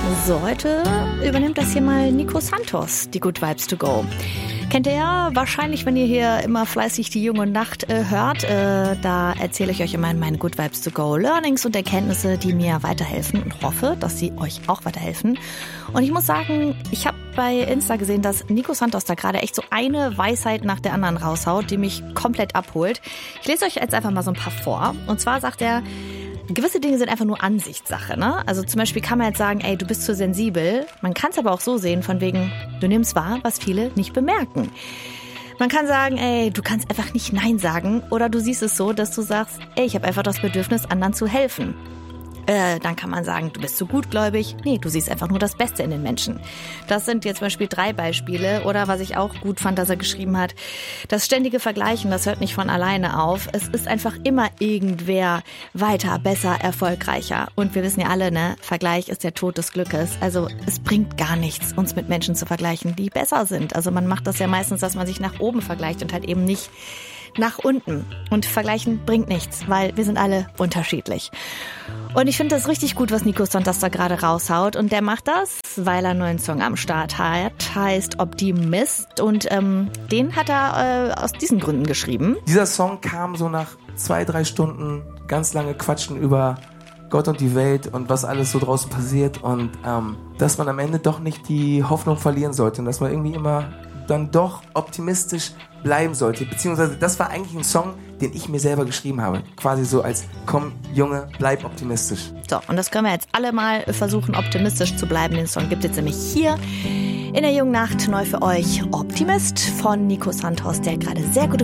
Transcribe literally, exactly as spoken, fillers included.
So, heute übernimmt das hier mal Nico Santos, die Good Vibes to Go. Kennt ihr ja wahrscheinlich, wenn ihr hier immer fleißig die junge Nacht äh, hört. Äh, da erzähle ich euch immer meine Good Vibes to Go Learnings und Erkenntnisse, die mir weiterhelfen und hoffe, dass sie euch auch weiterhelfen. Und ich muss sagen, ich habe bei Insta gesehen, dass Nico Santos da gerade echt so eine Weisheit nach der anderen raushaut, die mich komplett abholt. Ich lese euch jetzt einfach mal so ein paar vor. Und zwar sagt er, gewisse Dinge sind einfach nur Ansichtssache, ne? Also zum Beispiel kann man jetzt sagen, ey, du bist zu sensibel. Man kann es aber auch so sehen, von wegen, du nimmst wahr, was viele nicht bemerken. Man kann sagen, ey, du kannst einfach nicht Nein sagen. Oder du siehst es so, dass du sagst, ey, ich habe einfach das Bedürfnis, anderen zu helfen. Äh, dann kann man sagen, du bist zu gutgläubig. Nee, du siehst einfach nur das Beste in den Menschen. Das sind jetzt zum Beispiel drei Beispiele. Oder was ich auch gut fand, dass er geschrieben hat, das ständige Vergleichen, das hört nicht von alleine auf. Es ist einfach immer irgendwer weiter, besser, erfolgreicher. Und wir wissen ja alle, ne, Vergleich ist der Tod des Glückes. Also es bringt gar nichts, uns mit Menschen zu vergleichen, die besser sind. Also man macht das ja meistens, dass man sich nach oben vergleicht und halt eben nicht nach unten. Und vergleichen bringt nichts, weil wir sind alle unterschiedlich. Und ich finde das richtig gut, was Nico Santos da gerade raushaut. Und der macht das, weil er einen neuen Song am Start hat, heißt Optimist. Und ähm, den hat er äh, aus diesen Gründen geschrieben. Dieser Song kam so nach zwei, drei Stunden ganz lange Quatschen über Gott und die Welt und was alles so draußen passiert. Und ähm, dass man am Ende doch nicht die Hoffnung verlieren sollte und dass man irgendwie immer dann doch optimistisch bleiben sollte. Beziehungsweise das war eigentlich ein Song, den ich mir selber geschrieben habe. Quasi so als, komm Junge, bleib optimistisch. So, und das können wir jetzt alle mal versuchen, optimistisch zu bleiben. Den Song gibt es jetzt nämlich hier in der jungen Nacht neu für euch. Optimist von Nico Santos, der gerade sehr gut